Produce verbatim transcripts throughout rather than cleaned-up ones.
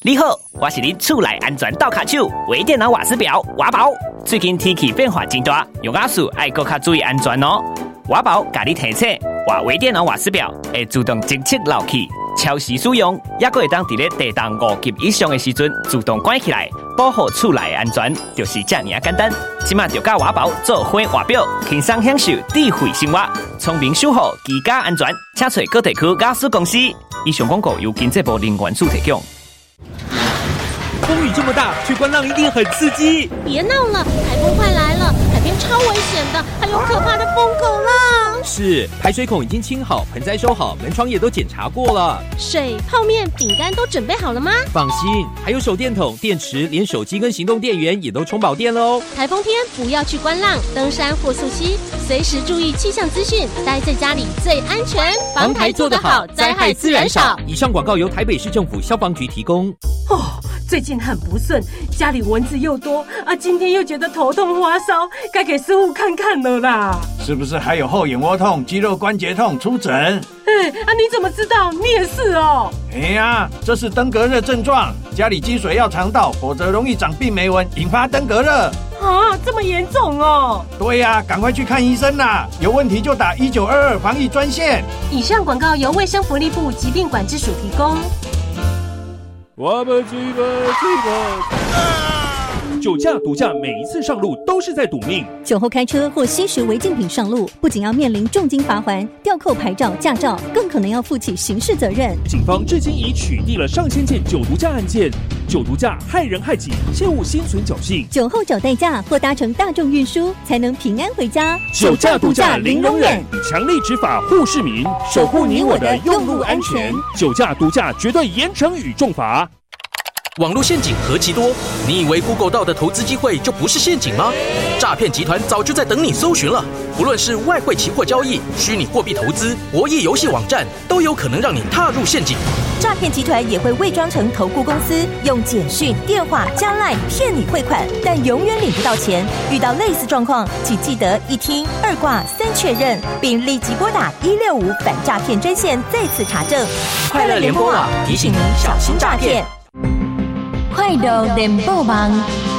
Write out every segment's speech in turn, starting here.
你好，我是恁厝内安全倒脚手微电脑瓦斯表瓦宝。最近天气变化真大，用瓦斯爱搁较注意安全哦。瓦宝甲你提醒，话微电脑瓦斯表会自动侦测漏气，超时使用，也搁会当伫咧地动五级以上的时阵自动关起来，保护厝内安全，就是这么简单。即马就甲瓦宝做伙瓦表，轻松享受智慧生活，聪明守护居家安全。请找各地区瓦斯公司。以上广告由经济部能源署提供。 风雨这么大，去观浪一定很刺激。 别闹了，台风快来了，海边超危险的，还有可怕的疯狗浪。 是，排水孔已经清好，盆栽收好，门窗也都检查过了。 水、泡面、饼干都准备好了吗？ 放心，还有手电筒、电池，连手机跟行动电源也都充饱电了哦。 台风天不要去观浪、登山或溯溪，随时注意气象资讯，待在家里最安全。 防台做得好，灾害自然少。以上广告由台北市政府消防局提供。 哦，最近很不顺，家里蚊子又多啊，今天又觉得头痛发烧，该给师傅看看了啦。 是不是还有后眼窝痛、肌肉关节痛？出诊。 哎啊，你怎么知道？你也是哦。 哎呀，这是登革热症状，家里积水要常倒，否则容易长病媒蚊，引发登革热。 啊，这么严重哦？ 对呀、啊，赶快去看医生啦！有问题就打一九二二防疫专线。 以上广告由卫生福利部疾病管制署提供。 我们这个这个。酒驾、毒驾，每一次上路都是在赌命。 酒后开车或吸食违禁品上路，不仅要面临重金罚锾、吊扣牌照、驾照，更可能要负起刑事责任。 警方至今已取缔了上千件酒毒驾案件。酒毒驾害人害己，切勿心存侥幸。 酒后找代驾或搭乘大众运输，才能平安回家。 酒驾、毒驾零容忍，强力执法护市民，守护你我的用路安全。酒驾、毒驾绝对严惩与重罚。 网络陷阱何其多，你以为 Google 到的投资机会就不是陷阱吗？诈骗集团早就在等你搜寻了。不论是外汇期货交易、虚拟货币投资、博弈游戏网站，都有可能让你踏入陷阱。 诈骗集团也会伪装成投顾公司，用简讯、电话加 LINE 骗你汇款，但永远领不到钱。遇到类似状况，请记得一听、二挂、三确认，并立即拨打一六五反诈骗专线再次查证。 快乐联播网提醒您小心诈骗。 快乐联播网，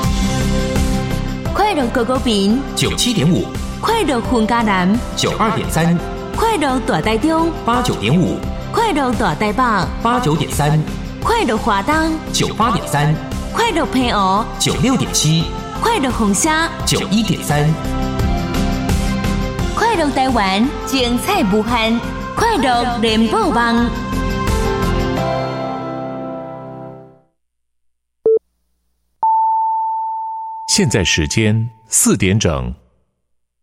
快乐狗狗饼九七点五， 快乐混家男九二点三， 快乐大台中八九点五， 快乐大台北八九点三， 快乐华东九八点三， 快乐澎湖九六点七， 快乐红虾九一点三， 快乐台湾精彩无限，快乐联播网。 现在时间四点整。